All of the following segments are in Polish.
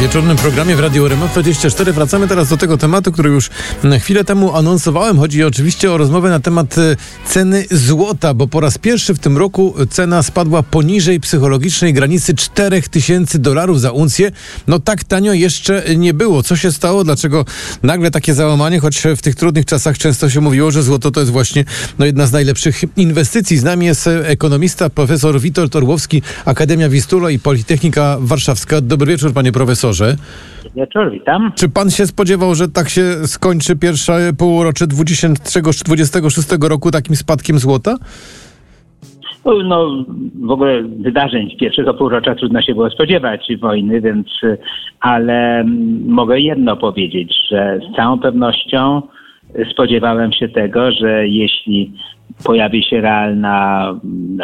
wieczornym programie w Radiu RMF24 wracamy teraz do tego tematu, który już chwilę temu anonsowałem. Chodzi oczywiście o rozmowę na temat ceny złota, bo po raz pierwszy w tym roku cena spadła poniżej psychologicznej granicy $4000 za uncję. No tak tanio jeszcze nie było. Co się stało? Dlaczego nagle takie załamanie? Choć w tych trudnych czasach często się mówiło, że złoto to jest właśnie jedna z najlepszych inwestycji. Z nami jest ekonomista, profesor Witold Orłowski, Akademia Wistula i Politechnika Warszawska. Dobry wieczór, panie profesorze. Wieczór, witam. Czy pan się spodziewał, że tak się skończy pierwsze półrocze 2026 roku takim spadkiem złota? No, w ogóle wydarzeń pierwszego półrocza trudno się było spodziewać wojny, ale mogę jedno powiedzieć, że z całą pewnością spodziewałem się tego, że jeśli pojawi się realna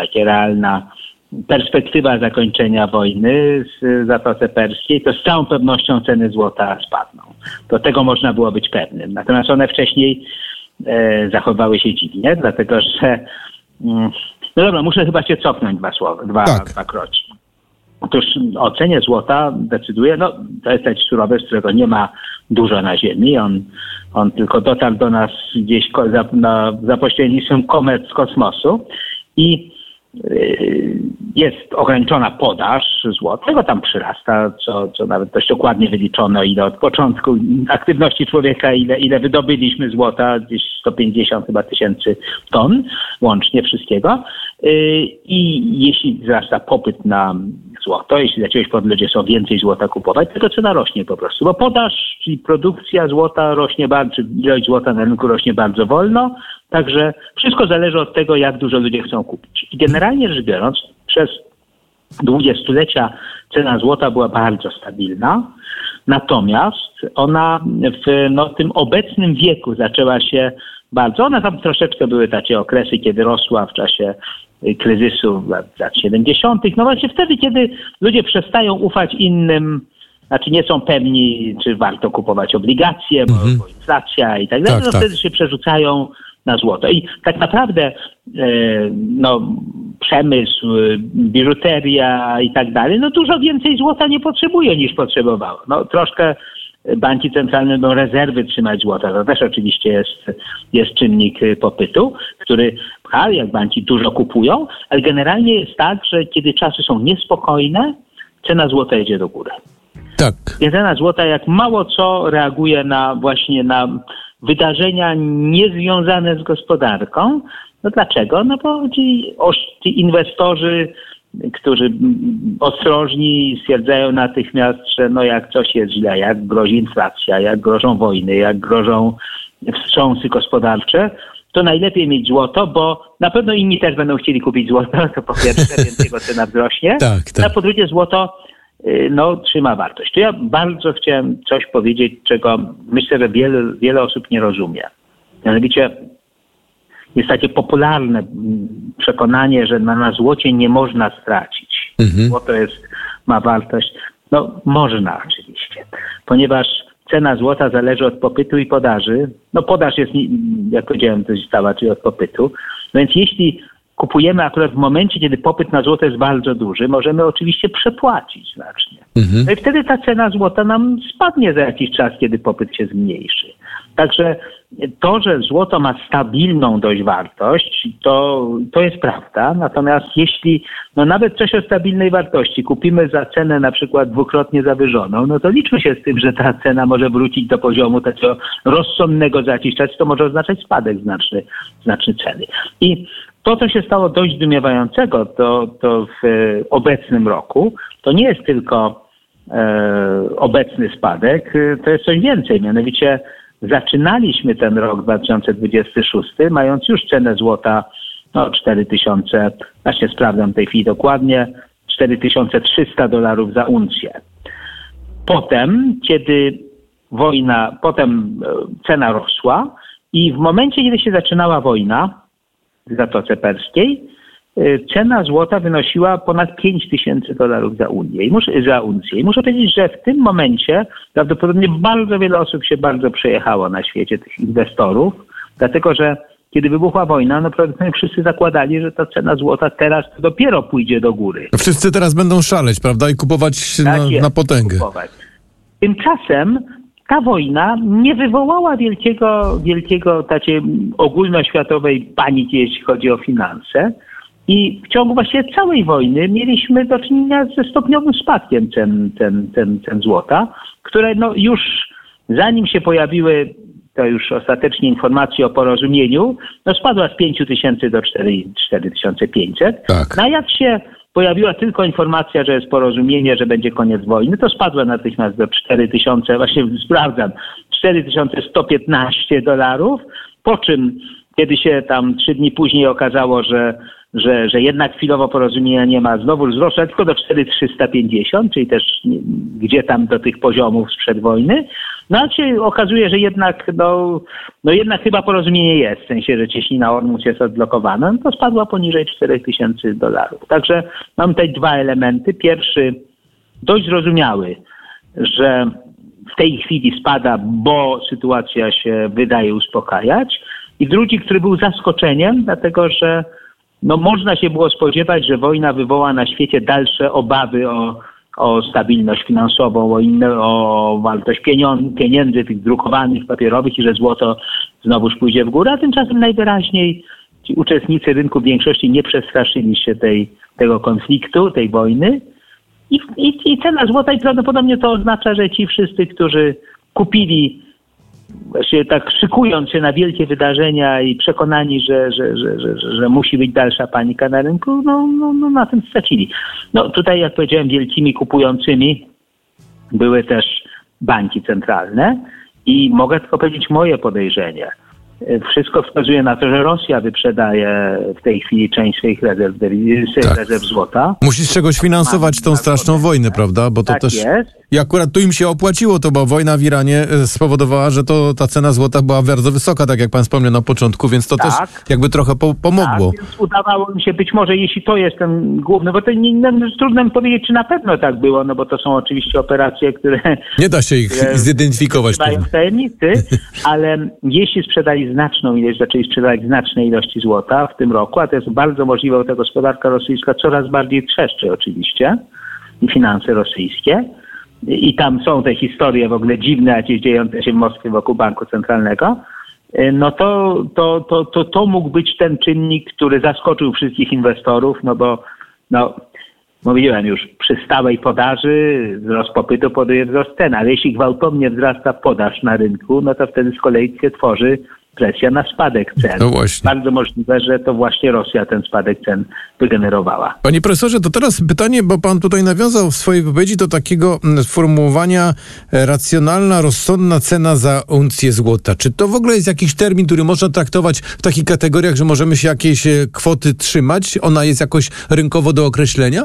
perspektywa zakończenia wojny w Zatoce Perskiej, to z całą pewnością ceny złota spadną. Do tego można było być pewnym. Natomiast one wcześniej zachowały się dziwnie, dlatego że... No dobra, muszę chyba się cofnąć dwa kroki. Otóż o cenie złota decyduje, to jest ten surowiec, którego nie ma dużo na ziemi. On tylko dotarł do nas gdzieś za pośrednictwem komet z kosmosu i jest ograniczona podaż złota. Tego tam przyrasta, co nawet dość dokładnie wyliczono, ile od początku aktywności człowieka, ile wydobyliśmy złota, gdzieś 150 chyba tysięcy ton łącznie wszystkiego. I jeśli wzrasta popyt na złoto, jeśli ludzie chcą więcej złota kupować, to cena rośnie po prostu. Bo podaż, czyli produkcja złota rośnie bardzo, czy ilość złota na rynku rośnie bardzo wolno. Także wszystko zależy od tego, jak dużo ludzie chcą kupić. I generalnie rzecz biorąc, przez długie stulecia cena złota była bardzo stabilna. Natomiast ona w tym obecnym wieku zaczęła się ona tam troszeczkę były takie okresy, kiedy rosła w czasie kryzysu lat 70. No właśnie wtedy, kiedy ludzie przestają ufać innym, znaczy nie są pewni, czy warto kupować obligacje, bo inflacja i tak dalej, wtedy się przerzucają na złoto. I tak naprawdę przemysł, biżuteria i tak dalej, dużo więcej złota nie potrzebuje niż potrzebowało. Troszkę banki centralne będą rezerwy trzymać złota. To też oczywiście jest czynnik popytu, który pcha, jak banki dużo kupują, ale generalnie jest tak, że kiedy czasy są niespokojne, cena złota idzie do góry. Tak. Więc cena złota jak mało co reaguje właśnie na wydarzenia niezwiązane z gospodarką. Dlaczego? Bo ci inwestorzy, którzy ostrożni, stwierdzają natychmiast, że jak coś jest źle, jak grozi inflacja, jak grożą wojny, jak grożą wstrząsy gospodarcze, to najlepiej mieć złoto, bo na pewno inni też będą chcieli kupić złoto, to po pierwsze, więc jego cena wzrośnie. A po drugie złoto trzyma wartość. Tu ja bardzo chciałem coś powiedzieć, czego myślę, że wiele osób nie rozumie. Mianowicie jest takie popularne przekonanie, że na złocie nie można stracić. Złoto ma wartość. Można oczywiście, ponieważ cena złota zależy od popytu i podaży. Podaż jest, jak powiedziałem, to jest stała, czyli od popytu. Więc jeśli kupujemy akurat w momencie, kiedy popyt na złoto jest bardzo duży, możemy oczywiście przepłacić znacznie. No i wtedy ta cena złota nam spadnie za jakiś czas, kiedy popyt się zmniejszy. Także to, że złoto ma stabilną dość wartość, to jest prawda. Natomiast jeśli nawet coś o stabilnej wartości kupimy za cenę na przykład dwukrotnie zawyżoną, to liczmy się z tym, że ta cena może wrócić do poziomu takiego rozsądnego za jakiś czas, to może oznaczać spadek znaczny ceny. I to, co się stało dość zdumiewającego, to w obecnym roku, to nie jest tylko obecny spadek, to jest coś więcej. Mianowicie zaczynaliśmy ten rok 2026, mając już cenę złota 4000, właśnie sprawdzam w tej chwili dokładnie, $4300 za uncję. Potem, potem cena rosła i w momencie, kiedy się zaczynała wojna w Zatoce Perskiej, cena złota wynosiła ponad $5000 za uncję. I muszę powiedzieć, że w tym momencie prawdopodobnie bardzo wiele osób się bardzo przejechało na świecie, tych inwestorów, dlatego że kiedy wybuchła wojna, prawdopodobnie wszyscy zakładali, że ta cena złota teraz dopiero pójdzie do góry. Wszyscy teraz będą szaleć, prawda? I kupować na potęgę. Tymczasem ta wojna nie wywołała wielkiego takiej ogólnoświatowej paniki, jeśli chodzi o finanse. I w ciągu właściwie całej wojny mieliśmy do czynienia ze stopniowym spadkiem cen złota, które no już zanim się pojawiły to już ostatecznie informacje o porozumieniu, no spadła z 5 000 do 4500. Tak. No a jak się pojawiła tylko informacja, że jest porozumienie, że będzie koniec wojny, to spadła natychmiast do 4000, właśnie sprawdzam, $4115, po czym kiedy się tam 3 dni później okazało, że jednak chwilowo porozumienia nie ma, znowu wzrosła tylko do 4350, czyli też gdzie tam do tych poziomów sprzed wojny. No a się okazuje, że jednak, jednak chyba porozumienie jest, w sensie, że cieśnina Ormus jest odblokowana, no to spadła poniżej $4000. Także mam tutaj dwa elementy. Pierwszy, dość zrozumiały, że w tej chwili spada, bo sytuacja się wydaje uspokajać. I drugi, który był zaskoczeniem, dlatego że można się było spodziewać, że wojna wywoła na świecie dalsze obawy o stabilność finansową, o wartość pieniędzy tych drukowanych, papierowych i że złoto znowuż pójdzie w górę, a tymczasem najwyraźniej ci uczestnicy rynku w większości nie przestraszyli się tego konfliktu, tej wojny i cena złota i prawdopodobnie to oznacza, że ci wszyscy, którzy kupili właśnie tak szykując się na wielkie wydarzenia i przekonani, że musi być dalsza panika na rynku, na tym stracili. Tutaj, jak powiedziałem, wielkimi kupującymi były też banki centralne i mogę tylko powiedzieć moje podejrzenie. Wszystko wskazuje na to, że Rosja wyprzedaje w tej chwili część swoich rezerw złota. Musi z czegoś finansować tą straszną wojnę, prawda? Bo to tak też jest. I akurat tu im się opłaciło to, bo wojna w Iranie spowodowała, że ta cena złota była bardzo wysoka, tak jak pan wspomniał na początku, więc to też jakby trochę pomogło. Tak, więc udawało mi się być może, jeśli to jest ten główny, bo to trudno mi powiedzieć, czy na pewno tak było, bo to są oczywiście operacje, które... Nie da się ich zidentyfikować. Mają tajemnicy, ale jeśli zaczęli sprzedawać znaczne ilości złota w tym roku, a to jest bardzo możliwe, bo ta gospodarka rosyjska coraz bardziej trzeszczy oczywiście i finanse rosyjskie. I tam są te historie w ogóle dziwne, jakieś dziejące się w Moskwie wokół Banku Centralnego, to mógł być ten czynnik, który zaskoczył wszystkich inwestorów, bo mówiłem już, przy stałej podaży wzrost popytu powoduje wzrost cen, ale jeśli gwałtownie wzrasta podaż na rynku, to wtedy z kolei się tworzy presja na spadek cen. No właśnie. Bardzo możliwe, że to właśnie Rosja ten spadek cen wygenerowała. Panie profesorze, to teraz pytanie, bo pan tutaj nawiązał w swojej wypowiedzi do takiego sformułowania racjonalna, rozsądna cena za uncję złota. Czy to w ogóle jest jakiś termin, który można traktować w takich kategoriach, że możemy się jakiejś kwoty trzymać? Ona jest jakoś rynkowo do określenia?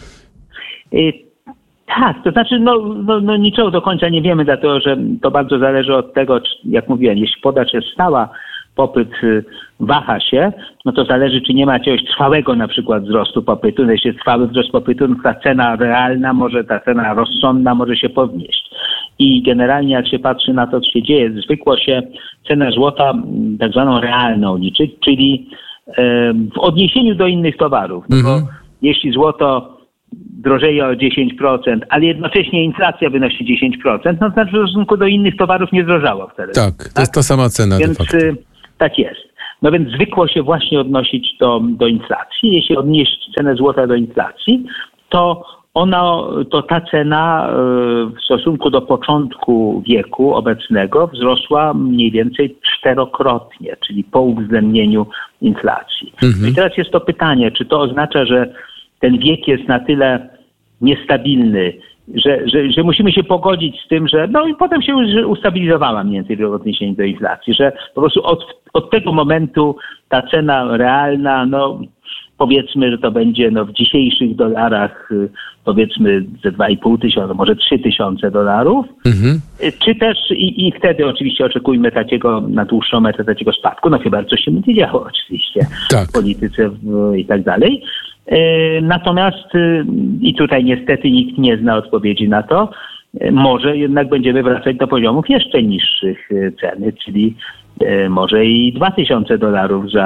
Tak, to znaczy niczego do końca nie wiemy, dlatego że to bardzo zależy od tego, jak mówiłem, jeśli podaż jest stała, popyt waha się, to zależy, czy nie ma jakiegoś trwałego na przykład wzrostu popytu. Jeśli jest trwały wzrost popytu, ta cena realna ta cena rozsądna może się podnieść. I generalnie jak się patrzy na to, co się dzieje, zwykło się cenę złota tak zwaną realną liczyć, czyli w odniesieniu do innych towarów. Bo jeśli złoto drożeje o 10%, ale jednocześnie inflacja wynosi 10%, to znaczy w stosunku do innych towarów nie drożało wtedy. Tak, to jest ta sama cena. Więc tak jest. Więc zwykło się właśnie odnosić do inflacji. Jeśli odnieść cenę złota do inflacji, to ta cena w stosunku do początku wieku obecnego wzrosła mniej więcej 4-krotnie, czyli po uwzględnieniu inflacji. No i teraz jest to pytanie, czy to oznacza, że ten wiek jest na tyle niestabilny, że musimy się pogodzić z tym, że i potem się już ustabilizowała mniej więcej w odniesieniu do inflacji, że po prostu od tego momentu ta cena realna, powiedzmy, że to będzie w dzisiejszych dolarach powiedzmy ze 2500, może $3000, czy też i wtedy oczywiście oczekujmy takiego na dłuższą metę takiego spadku, chyba coś się będzie działo oczywiście w polityce i tak dalej. Natomiast i tutaj niestety nikt nie zna odpowiedzi na to, może jednak będziemy wracać do poziomów jeszcze niższych ceny, czyli może i $2000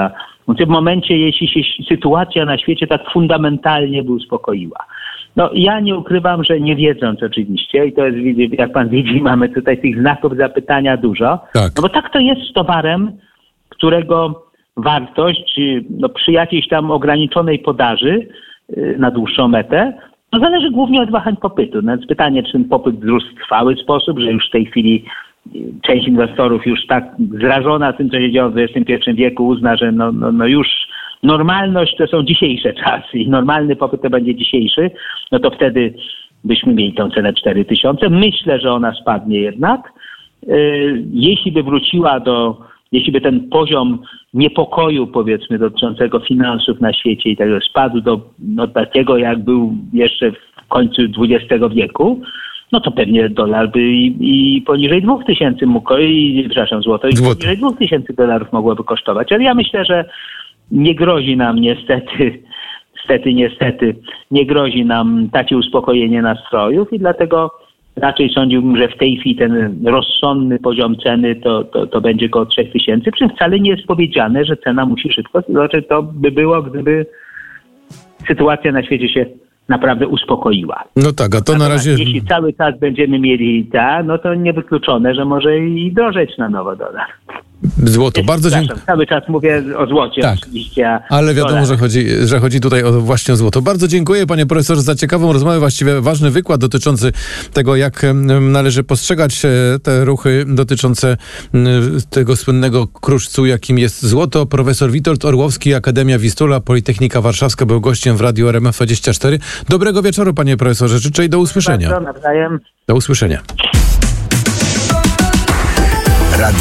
W tym momencie, jeśli się sytuacja na świecie tak fundamentalnie by uspokoiła. No ja nie ukrywam, że nie wiedząc oczywiście, i to jest, jak pan widzi, mamy tutaj tych znaków zapytania dużo, Tak. No bo tak to jest z towarem, którego wartość przy jakiejś tam ograniczonej podaży na dłuższą metę, no zależy głównie od wahań popytu. No więc pytanie, czy ten popyt wzrósł w trwały sposób, że już w tej chwili część inwestorów już tak zrażona tym, co się działo w XXI wieku, uzna, że no już normalność to są dzisiejsze czasy i normalny popyt to będzie dzisiejszy, no to wtedy byśmy mieli tą cenę 4000. Myślę, że ona spadnie jednak. Jeśli by wróciła jeśli by ten poziom niepokoju, powiedzmy, dotyczącego finansów na świecie i tego spadł do takiego, jak był jeszcze w końcu XX wieku, no to pewnie dolar by i poniżej 2000 mógł, złoto poniżej $2000 mogłoby kosztować. Ale ja myślę, że nie grozi nam niestety, nie grozi nam takie uspokojenie nastrojów i dlatego raczej sądziłbym, że w tej chwili ten rozsądny poziom ceny to będzie koło 3000, przy czym wcale nie jest powiedziane, że cena musi szybko, znaczy to by było, gdyby sytuacja na świecie się naprawdę uspokoiła. No tak, a to na razie... Jeśli cały czas będziemy mieli no to niewykluczone, że może i drożeć na nowo dolar. Złoto, bardzo dziękuję. Cały czas mówię o złocie tak, oczywiście. Ale wiadomo, że chodzi tutaj właśnie o złoto. Bardzo dziękuję, panie profesorze, za ciekawą rozmowę, właściwie ważny wykład dotyczący tego, jak należy postrzegać te ruchy dotyczące tego słynnego kruszcu, jakim jest złoto. Profesor Witold Orłowski, Akademia Wistula, Politechnika Warszawska, był gościem w Radiu RMF24. Dobrego wieczoru, panie profesorze, życzę i do usłyszenia. Bardzo nawzajem. Do usłyszenia.